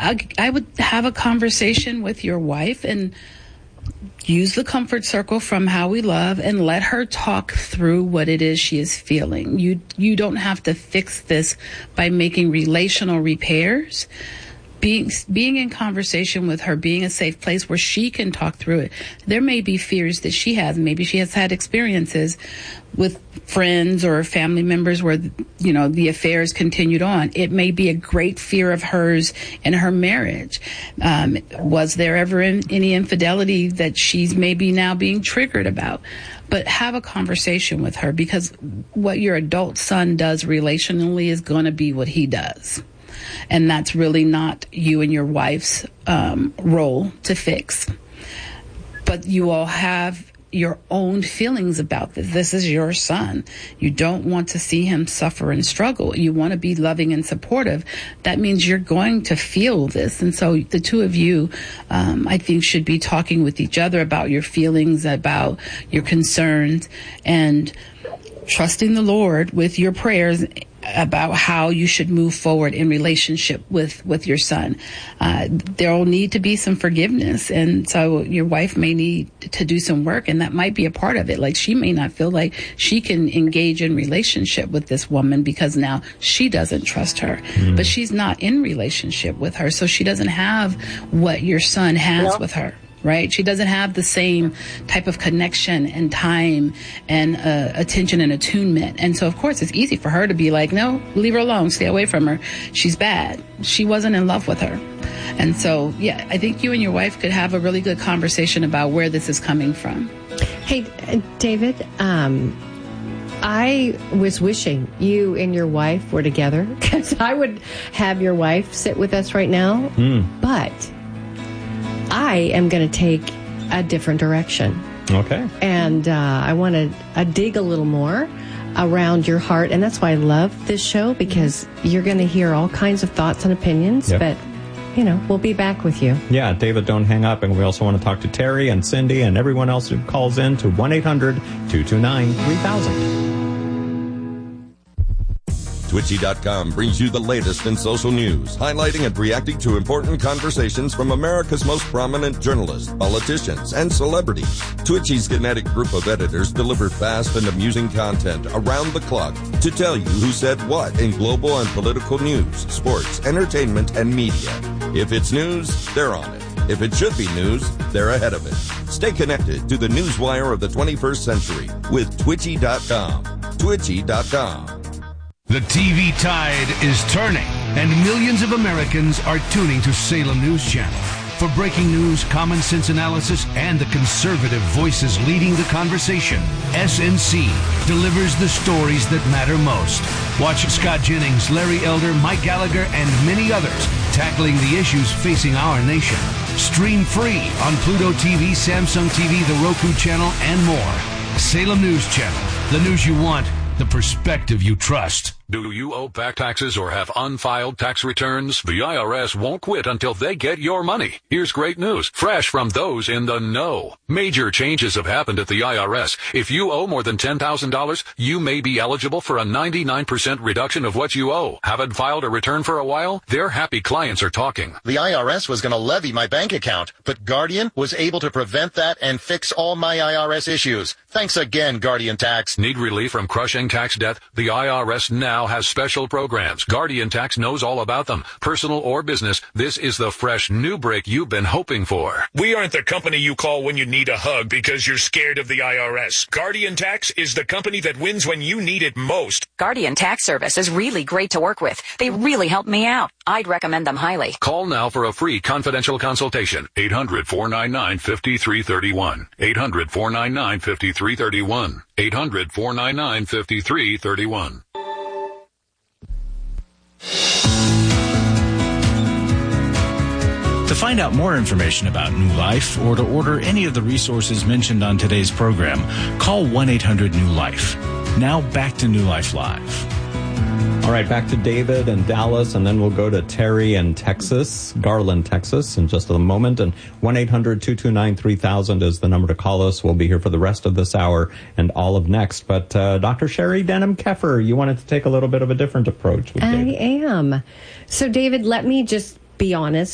I would have a conversation with your wife and use the comfort circle from How We Love and let her talk through what it is she is feeling. You don't have to fix this by making relational repairs. Being in conversation with her, being a safe place where she can talk through it. There may be fears that she has. Maybe she has had experiences with friends or family members where, the affairs continued on. It may be a great fear of hers in her marriage. Was there ever any infidelity that she's maybe now being triggered about? But have a conversation with her, because what your adult son does relationally is going to be what he does. And that's really not you and your wife's role to fix. But you all have your own feelings about this. This is your son. You don't want to see him suffer and struggle. You want to be loving and supportive. That means you're going to feel this. And so the two of you, I think, should be talking with each other about your feelings, about your concerns, and trusting the Lord with your prayers about how you should move forward in relationship with your son. There will need to be some forgiveness. And so your wife may need to do some work, and that might be a part of it. Like, she may not feel like she can engage in relationship with this woman because now she doesn't trust her, but she's not in relationship with her. So she doesn't have what your son has with her. Right? She doesn't have the same type of connection and time and attention and attunement. And so, of course, it's easy for her to be like, no, leave her alone. Stay away from her. She's bad. She wasn't in love with her. And so, yeah, I think you and your wife could have a really good conversation about where this is coming from. Hey, David, I was wishing you and your wife were together, because I would have your wife sit with us right now. But I am going to take a different direction. Okay. And I want to dig a little more around your heart. And that's why I love this show, because you're going to hear all kinds of thoughts and opinions. Yep. But, we'll be back with you. Yeah, David, don't hang up. And we also want to talk to Terry and Cindy and everyone else who calls in to 1-800-229-3000. Twitchy.com brings you the latest in social news, highlighting and reacting to important conversations from America's most prominent journalists, politicians, and celebrities. Twitchy's kinetic group of editors deliver fast and amusing content around the clock to tell you who said what in global and political news, sports, entertainment, and media. If it's news, they're on it. If it should be news, they're ahead of it. Stay connected to the newswire of the 21st century with Twitchy.com. Twitchy.com. The TV tide is turning, and millions of Americans are tuning to Salem News Channel. For breaking news, common sense analysis, and the conservative voices leading the conversation, SNC delivers the stories that matter most. Watch Scott Jennings, Larry Elder, Mike Gallagher, and many others tackling the issues facing our nation. Stream free on Pluto TV, Samsung TV, the Roku channel, and more. Salem News Channel, the news you want, the perspective you trust. Do you owe back taxes or have unfiled tax returns? The IRS won't quit until they get your money. Here's great news, fresh from those in the know. Major changes have happened at the IRS. If you owe more than $10,000, you may be eligible for a 99% reduction of what you owe. Haven't filed a return for a while? Their happy clients are talking. The IRS was going to levy my bank account, but Guardian was able to prevent that and fix all my IRS issues. Thanks again, Guardian Tax. Need relief from crushing tax debt? The IRS now has special programs. Guardian Tax knows all about them. Personal or business, this is the fresh new break you've been hoping for. We aren't the company you call when you need a hug because you're scared of the IRS. Guardian Tax is the company that wins when you need it most. Guardian Tax Service is really great to work with. They really helped me out. I'd recommend them highly. Call now for a free confidential consultation. 800-499-5331. 800-499-5331. 800-499-5331. To find out more information about New Life or to order any of the resources mentioned on today's program, call 1-800-NEW-LIFE. Now back to New Life Live. All right, back to David and Dallas, and then we'll go to Terry in Texas, Garland, Texas, in just a moment. And 1-800-229-3000 is the number to call us. We'll be here for the rest of this hour and all of next. But Dr. Sherry Denham-Keffer, you wanted to take a little bit of a different approach with David. I am. So, David, let me just be honest.